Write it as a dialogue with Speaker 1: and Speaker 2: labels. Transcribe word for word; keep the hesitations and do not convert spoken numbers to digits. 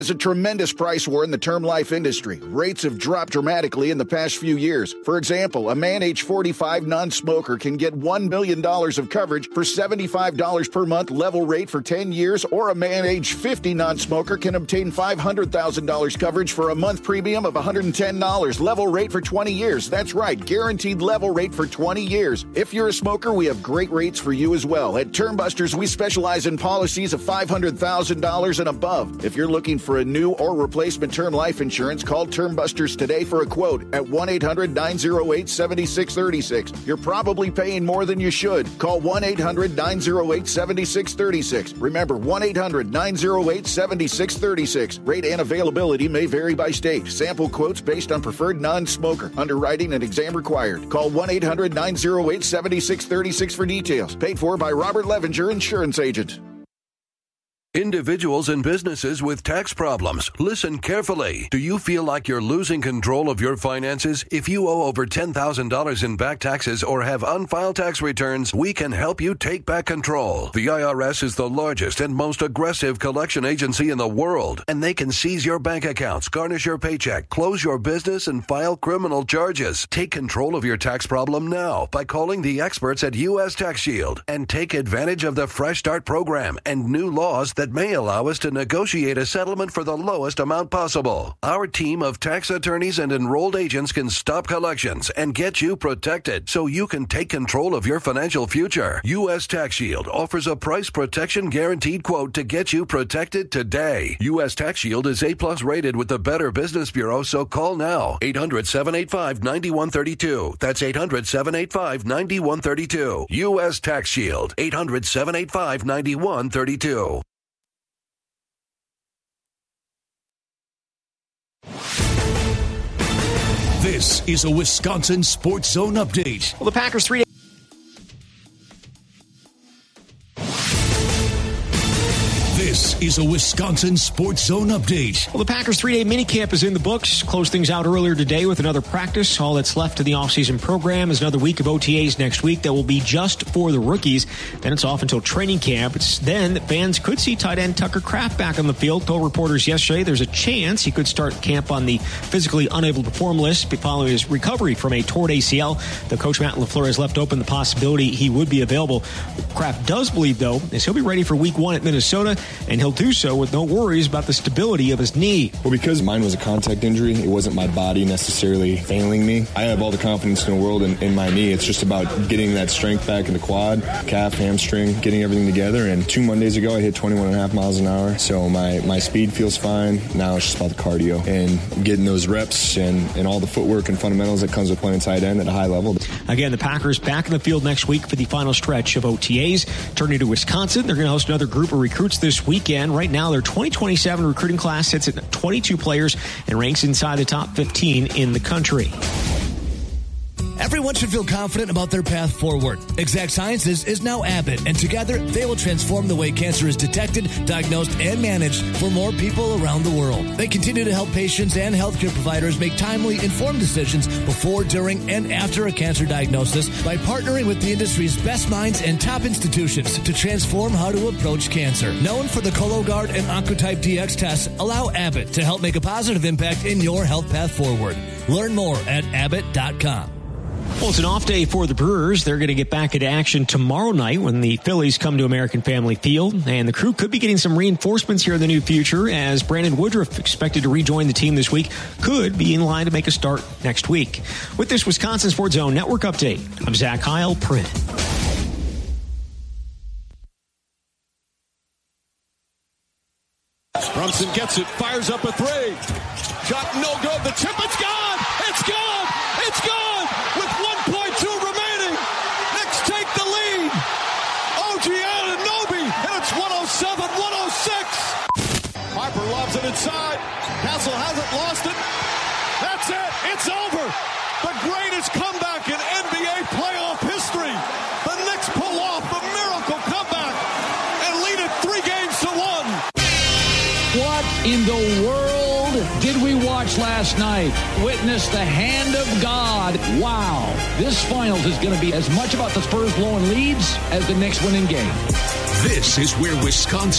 Speaker 1: There's a tremendous price war in the term life industry. Rates have dropped dramatically in the past few years. For example, a man age forty-five non-smoker can get one million dollars of coverage for seventy-five dollars per month level rate for ten years, or a man age fifty non-smoker can obtain five hundred thousand dollars coverage for a month premium of one hundred ten dollars level rate for twenty years. That's right, guaranteed level rate for twenty years. If you're a smoker, we have great rates for you as well. At Termbusters, we specialize in policies of five hundred thousand dollars and above. If you're looking for a new or replacement term life insurance, call Termbusters today for a quote at one eight hundred nine oh eight seven six three six. You're probably paying more than you should. Call one eight hundred nine oh eight seven six three six. Remember, one eight hundred nine oh eight seven six three six. Rate and availability may vary by state. Sample quotes based on preferred non-smoker. Underwriting and exam required. Call one eight hundred nine oh eight seven six three six for details. Paid for by Robert Levenger, insurance agent.
Speaker 2: Individuals and businesses with tax problems, listen carefully. Do you feel like you're losing control of your finances? If you owe over ten thousand dollars in back taxes or have unfiled tax returns, we can help you take back control. The I R S is the largest and most aggressive collection agency in the world, and they can seize your bank accounts, garnish your paycheck, close your business, and file criminal charges. Take control of your tax problem now by calling the experts at U S Tax Shield and take advantage of the Fresh Start program and new laws that that may allow us to negotiate a settlement for the lowest amount possible. Our team of tax attorneys and enrolled agents can stop collections and get you protected so you can take control of your financial future. U S Tax Shield offers a price protection guaranteed quote to get you protected today. U S Tax Shield is A plus rated with the Better Business Bureau, so call now. eight hundred seven eight five nine one three two. That's eight hundred seven eight five nine one three two. U S Tax Shield. eight hundred seven eight five nine one three two.
Speaker 3: This is a Wisconsin Sports Zone update.
Speaker 4: Well, the Packers three.
Speaker 3: This is a Wisconsin Sports Zone update.
Speaker 4: Well, the Packers three-day minicamp is in the books. Closed things out earlier today with another practice. All that's left to the offseason program is another week of O T As next week that will be just for the rookies. Then it's off until training camp. It's then that fans could see tight end Tucker Kraft back on the field. Told reporters yesterday there's a chance he could start camp on the physically unable to perform list following his recovery from a torn A C L. The coach Matt LaFleur has left open the possibility he would be available. Kraft does believe, though, is he'll be ready for week one at Minnesota, and he'll do so with no worries about the stability of his knee.
Speaker 5: Well, because mine was a contact injury, it wasn't my body necessarily failing me. I have all the confidence in the world in, in my knee. It's just about getting that strength back in the quad, calf, hamstring, getting everything together. And two Mondays ago, I hit twenty-one and a half miles an hour. So my, my speed feels fine. Now it's just about the cardio and getting those reps and, and all the footwork and fundamentals that comes with playing tight end at a high level.
Speaker 4: Again, the Packers back in the field next week for the final stretch of O T As. Turning to Wisconsin, they're going to host another group of recruits this weekend. Right now, their twenty twenty-seven recruiting class sits at twenty-two players and ranks inside the top fifteen in the country.
Speaker 6: Everyone should feel confident about their path forward. Exact Sciences is now Abbott, and together they will transform the way cancer is detected, diagnosed, and managed for more people around the world. They continue to help patients and healthcare providers make timely, informed decisions before, during, and after a cancer diagnosis by partnering with the industry's best minds and top institutions to transform how to approach cancer. Known for the Cologuard and Oncotype D X tests, allow Abbott to help make a positive impact in your health path forward. Learn more at abbott dot com.
Speaker 4: Well, it's an off day for the Brewers. They're going to get back into action tomorrow night when the Phillies come to American Family Field. And the crew could be getting some reinforcements here in the near future, as Brandon Woodruff, expected to rejoin the team this week, could be in line to make a start next week. With this Wisconsin Sports Zone Network update, I'm Zach Heil, Print.
Speaker 7: Brunson gets it, fires up a three. Shot no good. The tip, it's gone! It's gone! It's gone! With one point two remaining. Knicks take the lead. O G Anunoby, and it's one oh seven one oh six. Harper lobs it inside. Castle hasn't lost it. That's it. It's over. The greatest comeback in N B A playoff history. The Knicks pull off the miracle comeback and lead it three games to one.
Speaker 8: What in the world did we watch last night? Witness the hand of God. Wow. This finals is going to be as much about the Spurs blowing leads as the Knicks winning game.
Speaker 3: This is where Wisconsin